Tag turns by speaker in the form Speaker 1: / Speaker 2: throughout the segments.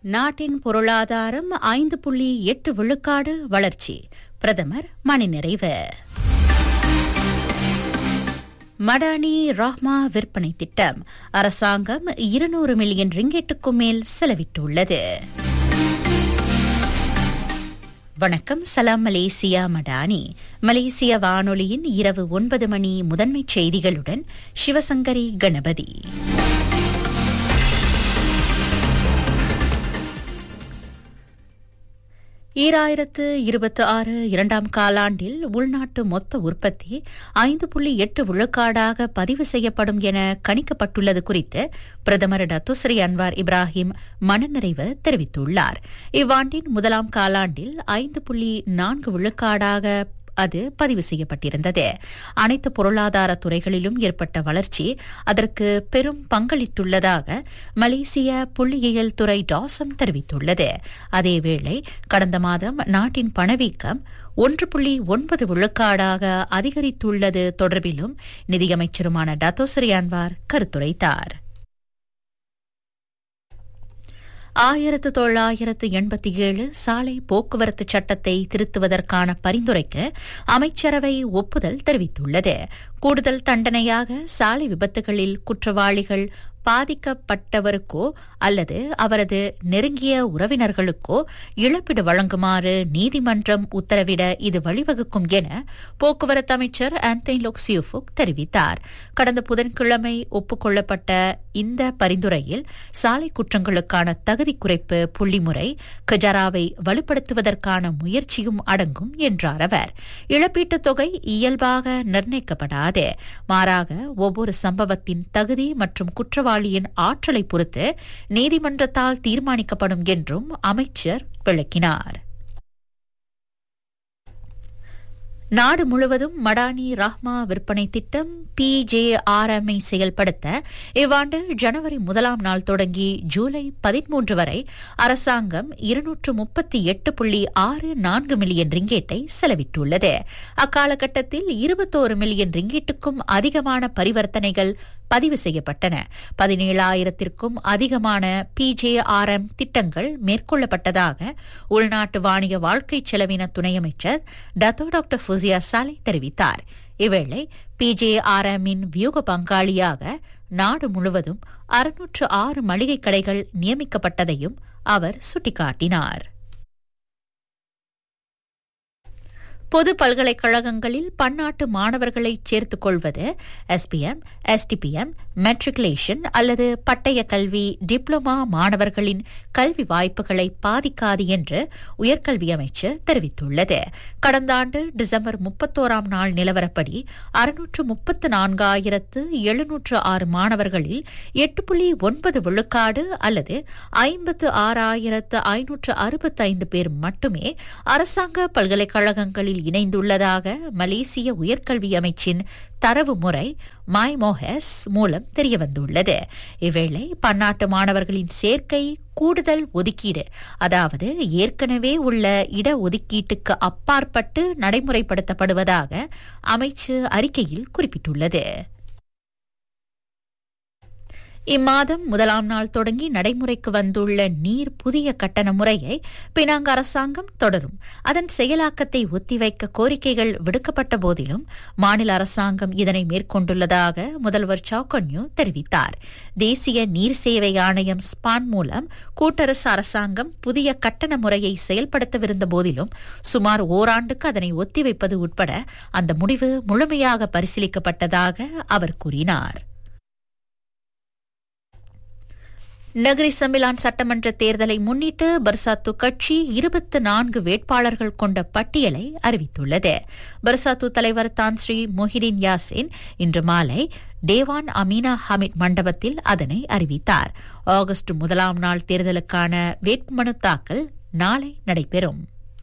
Speaker 1: நாட்டின் பொருளாதாரம் 5.8 விழுக்காடு வளர்ச்சி. பிரதமர் மனநிறைவு. மடானி ரஹ்மா விற்பனை திட்டம் அரசாங்கம் 200 மில்லியன் ரிங்கெட்டுக்கும் மேல் செலவிட்டுள்ளது. வணக்கம், சலாம் மலேசியா மடானி. மலேசிய வானொலியின் இரவு 9 மணி முதன்மைச் செய்திகளுடன் சிவசங்கரி கணபதி. ஈராயிரத்து 26 இரண்டாம் காலாண்டில் உள்நாட்டு மொத்த உற்பத்தி 5.8 விழுக்காடாக பதிவு செய்யப்படும் என கணிக்கப்பட்டுள்ளது குறித்து பிரதமர் டத்துஸ்ரீ அன்வார் இப்ராஹிம் மனநிறைவு தெரிவித்துள்ளார். இவ்வாண்டின் முதலாம் காலாண்டில் 5.4 விழுக்காடாக அது பதிவு செய்யப்பட்டிருந்தது. அனைத்து பொருளாதார துறைகளிலும் ஏற்பட்ட வளர்ச்சி அதற்கு பெரும் பங்களித்துள்ளதாக மலேசிய புள்ளியியல் துறை டாசம் தெரிவித்துள்ளது. அதேவேளை கடந்த மாதம் நாட்டின் பணவீக்கம் 1.9 விழுக்காடாக அதிகரித்துள்ளது தொடர்பிலும் நிதியமைச்சருமான டத்தோஸ்ரீ அன்வார் கருத்துரைத்தார். 1987 சாலை போக்குவரத்து சட்டத்தை திருத்துவதற்கான பரிந்துரைக்கு அமைச்சரவை ஒப்புதல் தெரிவித்துள்ளது. கூடுதல் தண்டனையாக சாலை விபத்துகளில் குற்றவாளிகள் பாதிக்கப்பட்டவருக்கோ அல்லது அவரது நெருங்கிய உறவினர்களுக்கோ இழப்பீடு வழங்குமாறு நீதிமன்றம் உத்தரவிட இது வழிவகுக்கும் என போக்குவரத்து அமைச்சர் ஆந்தனி லோக்சியுஃபுக் தெரிவித்தார். கடந்த புதன்கிழமை ஒப்புக்கொள்ளப்பட்ட இந்த பரிந்துரையில் சாலை குற்றங்களுக்கான தகுதி குறைப்பு புள்ளிமுறை கஜராவை வலுப்படுத்துவதற்கான முயற்சியும் அடங்கும் என்றார் அவர். இழப்பீட்டுத் தொகை இயல்பாக நிர்ணயிக்கப்படாது, மாறாக ஒவ்வொரு சம்பவத்தின் தகுதி மற்றும் குற்றவாளியின் ஆற்றலை பொறுத்து நீதிமன்றத்தால் தீர்மானிக்கப்படும் என்றும் அமைச்சர் விளக்கினார். நாடு முழுவதும் மடானி ரஹ்மா விற்பனை திட்டம் PJRM ஐ செயல்படுத்த இவ்வாண்டு ஜனவரி 1ஆம் நாள் தொடங்கி ஜூலை 13 வரை அரசாங்கம் 238.64 மில்லியன் ரிங்கெட்டை செலவிட்டுள்ளது. அக்காலகட்டத்தில் 21 மில்லியன் ரிங்கெட்டுக்கும் அதிகமான பரிவர்த்தனைகள் பதிவு செய்யப்பட்டன. 17,000த்திற்கும் அதிகமான PJRM திட்டங்கள் மேற்கொள்ளப்பட்டதாக உள்நாட்டு வாணிக வாழ்க்கை செலவின துணை அமைச்சர் டத்தோ டாக்டர் ஃபுசியா சாலை தெரிவித்தார். இவ்வேளை PJRM-இன் வியூக பங்காளியாக நாடு முழுவதும் 606 மளிகை கடைகள் நியமிக்கப்பட்டதையும் அவர் சுட்டிக்காட்டினார். பொது பல்கலைக்கழகங்களில் பன்னாட்டு மாணவர்களை சேர்த்துக் கொள்வது SPM, STPM, மெட்ரிகுலேஷன் அல்லது பட்டய கல்வி டிப்ளமா மாணவர்களின் கல்வி வாய்ப்புகளை பாதிக்காது என்று உயர்கல்வி அமைச்சு தெரிவித்துள்ளது. கடந்த ஆண்டு டிசம்பர் 31ஆம் நாள் நிலவரப்படி 634,706 மாணவர்களில் 8.9 விழுக்காடு அல்லது 56,565 பேர் மட்டுமே அரசாங்க பல்கலைக்கழகங்களில் இணைந்துள்ளதாக மலேசிய உயர்கல்வி அமைச்சின் தரவு முறை மைமோஹெஸ் மூலம் தெரியவந்துள்ளது. இவ்வேளை பன்னாட்டு மாணவர்களின் சேர்க்கை கூடுதல் ஒதுக்கீடு, அதாவது ஏற்கனவே உள்ள இட ஒதுக்கீட்டுக்கு அப்பாற்பட்டு நடைமுறைப்படுத்தப்படுவதாக அமைச்சு அறிக்கையில் குறிப்பிட்டுள்ளது. இம்மாதம் 1ஆம் நாள் தொடங்கி நடைமுறைக்கு வந்துள்ள நீர் புதிய கட்டண முறையை பினாங் அரசாங்கம் தொடரும். அதன் செயலாக்கத்தை ஒத்திவைக்க கோரிக்கைகள் விடுக்கப்பட்ட போதிலும் மாநில அரசாங்கம் இதனை மேற்கொண்டுள்ளதாக முதல்வர் சவுகன்யூ தெரிவித்தார். தேசிய நீர் சேவை ஆணையம் ஸ்பான் மூலம் கூட்டரசு அரசாங்கம் புதிய கட்டண முறையை செயல்படுத்தவிருந்த போதிலும் சுமார் ஓராண்டுக்கு அதனை ஒத்திவைப்பது உட்பட அந்த முடிவு முழுமையாக பரிசீலிக்கப்பட்டதாக அவர் கூறினார். நகரி சம்பிலான் சட்டமன்ற தேர்தலை முன்னிட்டு பர்சாத்து கட்சி 24 வேட்பாளர்கள் கொண்ட பட்டியலை அறிவித்துள்ளது. பர்சாத்து தலைவர் தான் ஸ்ரீ மொஹிடின் யாசின் இன்று மாலை டேவான் அமீனா ஹமிட் மண்டபத்தில் அதனை அறிவித்தார். ஆகஸ்ட் 1ஆம் நாள் தேர்தலுக்கான வேட்புமனு தாக்கல் நாளை நடைபெறும்.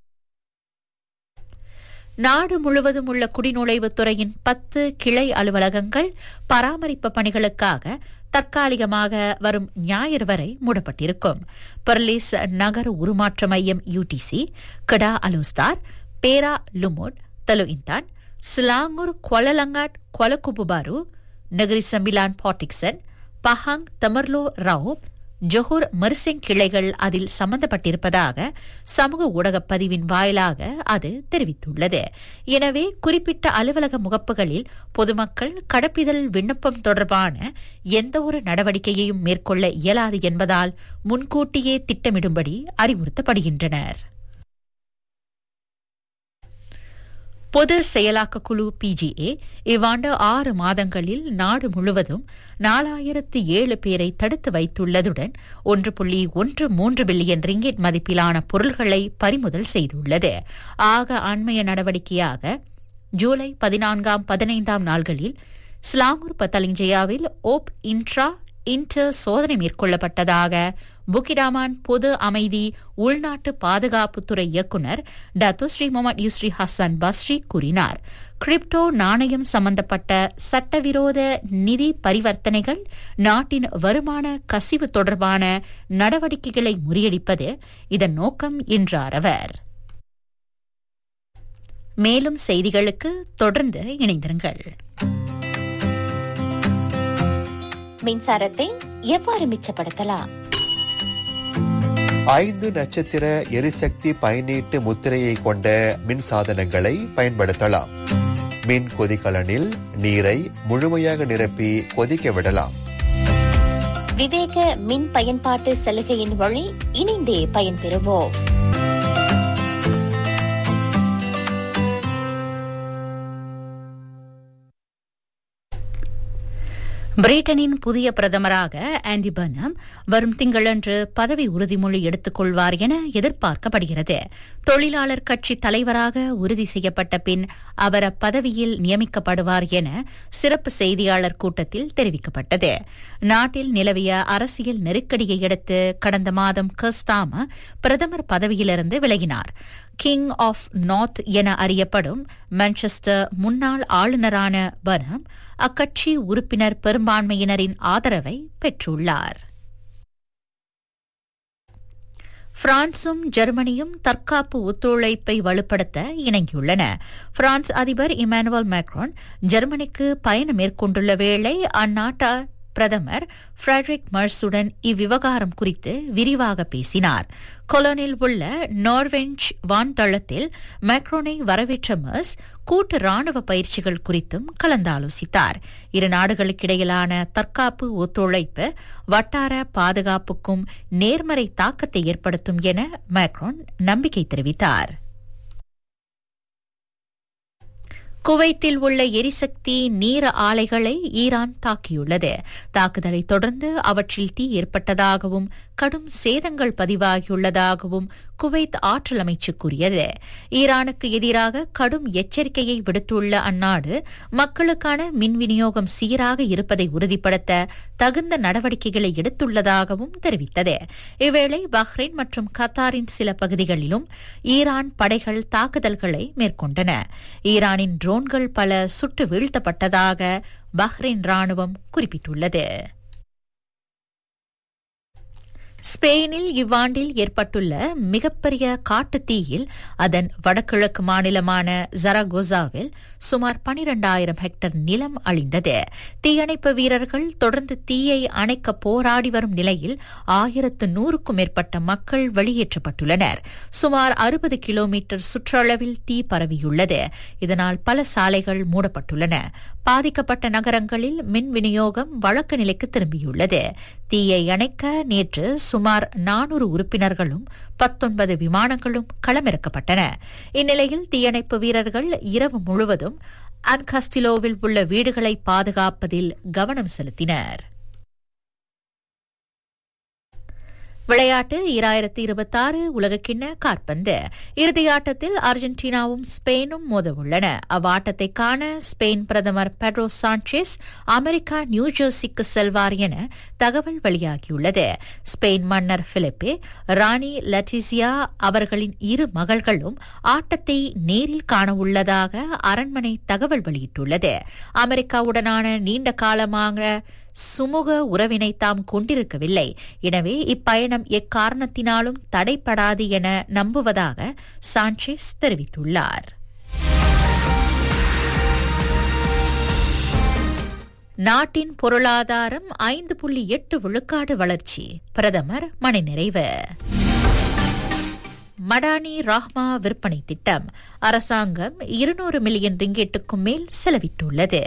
Speaker 1: நாடு முழுவதும் உள்ள குடிநுழைவுத்துறையின் 10 கிளை அலுவலகங்கள் பராமரிப்பு பணிகளுக்காக தற்காலிகமாக வரும் ஞாயிறு வரை மூடப்பட்டிருக்கும். பர்லிஸ் நகர உருமாற்ற மையம் UTC, கடா அலுஸ்தார், பேரா Lumut, தலு இந்தான், Selangor குவலலங்காட் குவலகுபுபாரு, Nagari Sembilan Port Dickson, Pahang தமர்லோ Rao, Johor Mersing கிளைகள் அதில் சம்பந்தப்பட்டிருப்பதாக சமூக ஊடகப் பதிவின் வாயிலாக அது தெரிவித்துள்ளது. எனவே குறிப்பிட்ட அலுவலக முகப்புகளில் பொதுமக்கள் கடப்பிதழ் விண்ணப்பம் தொடர்பான எந்தவொரு நடவடிக்கையையும் மேற்கொள்ள இயலாது என்பதால் முன்கூட்டியே திட்டமிடும்படி அறிவுறுத்தப்படுகின்றனர். பொது செயலாக்க குழு PGA இவ்வாண்டு 6 மாதங்களில் நாடு முழுவதும் 4007 பேரை தடுத்து வைத்துள்ளதுடன் 1.13 பில்லியன் ரிங்கிட் மதிப்பிலான பொருள்களை பறிமுதல் செய்துள்ளது. ஆக அண்மைய நடவடிக்கையாக ஜூலை 14, 15 நாள்களில் ஸ்லாங்கூர் பத்தலிஞ்சயாவில் ஓப் இன்டர் சோதனை மேற்கொள்ளப்பட்டதாக புக்கிடாமான் பொது அமைதி உள்நாட்டு பாதுகாப்புத்துறை இயக்குநர் டத்துஸ்ரீ முகமது யூஸ்ரி ஹசன் பஸ்ரி கூறினார். கிரிப்டோ நாணயம் சம்பந்தப்பட்ட சட்டவிரோத நிதி பரிவர்த்தனைகள், நாட்டின் வருமான கசிவு தொடர்பான நடவடிக்கைகளை முறியடிப்பது இதன் நோக்கம் என்றார் அவர். மேலும் செய்திகளுக்கு தொடர்ந்து இணைந்திருங்கள்.
Speaker 2: மின்சாரத்தை எவ்வாறு மிச்சப்படுத்தலாம்?
Speaker 3: 5 நட்சத்திர எரிசக்தி பயனீட்டு முத்திரையை கொண்ட மின் சாதனங்களை பயன்படுத்தலாம். மின் கொதிகலனில் நீரை முழுமையாக நிரப்பி கொதிக்க விடலாம்.
Speaker 2: விவேக மின் பயன்பாட்டு சலுகையின் வழி இணைந்தே பயன்பெறுவோம்.
Speaker 1: பிரிட்டனின் புதிய பிரதமராக ஆண்டி பர்னம் வரும் திங்களன்று பதவி உறுதிமொழி எடுத்துக் கொள்வார் என எதிர்பார்க்கப்படுகிறது. தொழிலாளர் கட்சி தலைவராக உறுதி செய்யப்பட்ட பின் அவர் அப்பதவியில் நியமிக்கப்படுவார் என சிறப்பு செய்தியாளர் கூட்டத்தில் தெரிவிக்கப்பட்டது. நாட்டில் நிலவிய அரசியல் நெருக்கடியை அடுத்து கடந்த மாதம் கஸ்தாம பிரதமர் பதவியிலிருந்து விலகினார். கிங் ஆஃப் நார்த் என அறியப்படும் மான்செஸ்டர் முன்னாள் ஆளுநரான பர்னம் அக்கட்சி உறுப்பினர் பெரும்பான்மையினரின் ஆதரவை பெற்றுள்ளார். பிரான்சும் ஜெர்மனியும் தற்காப்பு ஒத்துழைப்பை வலுப்படுத்த இணங்கியுள்ளன. பிரான்ஸ் அதிபர் இமானுவேல் மேக்ரான் ஜெர்மனிக்கு பயணம் மேற்கொண்டுள்ள வேளை அந்நாட்டு பிரதமர் ஃபிரெடரிக் மர்ஸுடன் இவ்விவகாரம் குறித்து விரிவாக பேசினார். கொலோனில் உள்ள நார்வெஞ்ச் வான்தளத்தில் மேக்ரோனை வரவேற்ற மர்ஸ் கூட்டு ராணுவ பயிற்சிகள் குறித்தும் கலந்தாலோசித்தார். இரு நாடுகளுக்கிடையிலான தற்காப்பு ஒத்துழைப்பு வட்டார பாதுகாப்புக்கும் நேர்மறை தாக்கத்தை ஏற்படுத்தும் என மேக்ரோன் நம்பிக்கை தெரிவித்தார். குவைத்தில் உள்ள எரிசக்தி நீர ஆலைகளை ஈரான் தாக்கியுள்ளது. தாக்குதலை தொடர்ந்து அவற்றில் தீ ஏற்பட்டதாகவும் கடும் சேதங்கள் பதிவாகியுள்ளதாகவும் குவைத் ஆற்றல் அமைச்சு கூறியது. ஈரானுக்கு எதிராக கடும் எச்சரிக்கையை விடுத்துள்ள அந்நாடு மக்களுக்கான மின் விநியோகம் சீராக இருப்பதை உறுதிப்படுத்த தகுந்த நடவடிக்கைகளை எடுத்துள்ளதாகவும் தெரிவித்தது. இவ்வேளை பஹ்ரைன் மற்றும் கத்தாரின் சில பகுதிகளிலும் ஈரான் படைகள் தாக்குதல்களை மேற்கொண்டன. ஈரானின் ட்ரோன்கள் பல சுட்டு வீழ்த்தப்பட்டதாக பஹ்ரைன் ராணுவம் குறிப்பிட்டுள்ளது. ஸ்பெயினில் இவ்வாண்டில் ஏற்பட்டுள்ள மிகப்பெரிய காட்டுத் தீயில் அதன் வடகிழக்கு மாநிலமான ஜரகோசாவில் சுமார் 12,000 ஹெக்டேர் நிலம் அழிந்தது. தீயணைப்பு வீரர்கள் தொடர்ந்து தீயை அணைக்க போராடி வரும் நிலையில் 1100க்கும் மேற்பட்ட மக்கள் வெளியேற்றப்பட்டுள்ளனர். சுமார் 60 கிலோமீட்டர் சுற்றளவில் தீ பரவியுள்ளது. இதனால் பல சாலைகள் மூடப்பட்டுள்ளன. பாதிக்கப்பட்ட நகரங்களில் மின் விநியோகம் வழக்க நிலைக்கு திரும்பியுள்ளது. தீயை அணைக்க நேற்று சுமார் 400 உறுப்பினர்களும் 19 விமானங்களும் களமிறக்கப்பட்டன. இந்நிலையில் தீயணைப்பு வீரர்கள் இரவு முழுவதும் அன்காஸ்டிலோவில் உள்ள வீடுகளை பாதுகாப்பதில் கவனம் செலுத்தினர். விளையாட்டு 2026 உலகக்கிண்ண காற்பந்து இறுதியாட்டத்தில் அர்ஜென்டினாவும் ஸ்பெயினும் மோதவுள்ளன. அவ்வாட்டத்தை காண ஸ்பெயின் பிரதமர் பெட்ரோ சாnchez அமெரிக்கா நியூஜெர்சிக்கு செல்வார் என தகவல் வெளியாகியுள்ளது. ஸ்பெயின் மன்னர் பிலிப்பே, ராணி லெட்டிசியா அவர்களின் 2 மகள்களும் ஆட்டத்தை நேரில் காண உள்ளதாக அரண்மனை தகவல் வெளியிட்டுள்ளது. அமெரிக்காவுடனான நீண்ட காலமாக சுமூக உறவினை தாம் கொண்டிருக்கவில்லை. எனவே இப்பயணம் எக்காரணத்தினாலும் தடைப்படாது என நம்புவதாக சாnchez தெரிவித்துள்ளார். நாட்டின் பொருளாதாரம் 5.8 விழுக்காடு வளர்ச்சி, பிரதமர் மனநிறைவு. மடானி ராஹ்மா விற்பனை திட்டம் அரசாங்கம் 200 மில்லியன் ரிங்கெட்டுக்கும் மேல் செலவிட்டுள்ளது.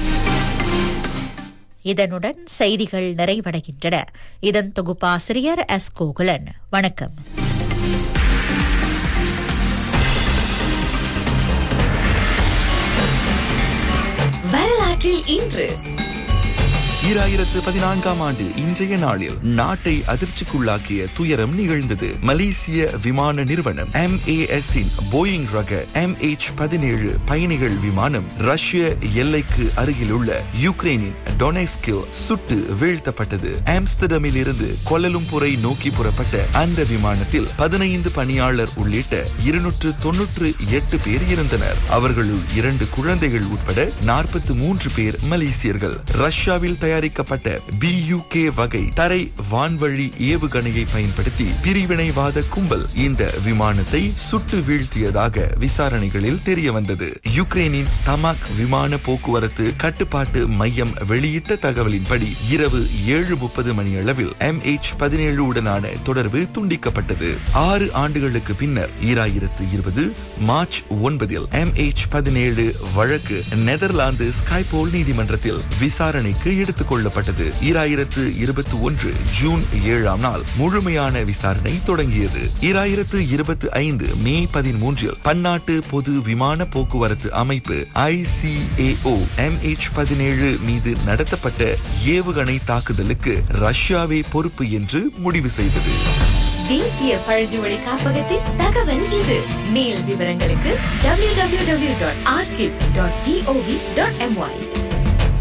Speaker 1: இதனுடன் செய்திகள் நிறைவடைகின்றன. இதன் தொகுப்பாசிரியர் எஸ் கோகுலன். வணக்கம்.
Speaker 4: வரலாற்றில் இன்று
Speaker 5: 2014 ஆண்டு இன்றைய நாளில் நாட்டை அதிர்ச்சிக்குள்ளாக்கிய துயரம் நிகழ்ந்தது. மலேசிய விமான நிறுவனம் MAS இன் போயிங் ரக MH17 பயணிகள் விமானம் ரஷ்ய எல்லைக்கு அருகிலுள்ள யுக்ரைனின் டொனெஸ்கில் சுட்டு வீழ்த்தப்பட்டது. ஆம்ஸ்டர்டமில் இருந்து கோலாலம்பூரை நோக்கி புறப்பட்ட அந்த விமானத்தில் 15 பணியாளர் உள்ளிட்ட 298 பேர் இருந்தனர். அவர்களுள் 2 குழந்தைகள் உட்பட 43 பேர் மலேசியர்கள். ரஷ்யாவில் தயாரிக்கப்பட்ட BUK வகை தரை வான்வழி ஏவுகணையை பயன்படுத்தி பிரிவினைவாத கும்பல் இந்த விமானத்தை சுட்டு வீழ்த்தியதாக விசாரணைகளில் தெரிய வந்தது. யுக்ரைனின் தமாக் விமான போக்குவரத்து கட்டுப்பாட்டு மையம் வெளியிட்ட தகவலின்படி இரவு 7:30 மணியளவில் MH17 உடனான தொடர்பு துண்டிக்கப்பட்டது. 6 ஆண்டுகளுக்கு பின்னர் 2020 மார்ச் 9 MH17 வழக்கு நெதர்லாந்து ஸ்கைபோல் நீதிமன்றத்தில் விசாரணைக்கு எடுத்துக் கொள்ளப்பட்டது. 2021 ஜூன் 7ஆம் நாள் முழுமையான விசாரணை தொடங்கியது. 2025 மே 13 பன்னாட்டு பொது விமான போக்குவரத்து அமைப்பு ICAO MH17 மீது நடத்தப்பட்ட ஏவுகணை தாக்குதலுக்கு ரஷ்யாவே பொறுப்பு என்று முடிவு செய்தது.
Speaker 4: தேசிய பழங்குடி காப்பகத்தின் தகவல் இது. மேல் விவரங்களுக்கு www.archive.gov.my